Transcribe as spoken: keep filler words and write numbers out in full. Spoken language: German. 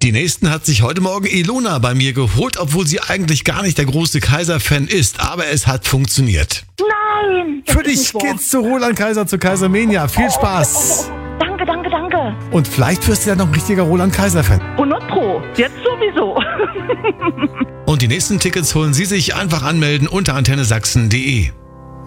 Die nächsten hat sich heute Morgen Ilona bei mir geholt, obwohl sie eigentlich gar nicht der große Kaiser-Fan ist. Aber es hat funktioniert. Nein! Für dich geht's zu Roland Kaiser, zu Kaisermania. Viel Spaß! Danke, danke, danke. Und vielleicht wirst du ja noch ein richtiger Roland Kaiser-Fan. hundert Pro. Jetzt sowieso. Und die nächsten Tickets holen Sie sich einfach anmelden unter antenne sachsen punkt de.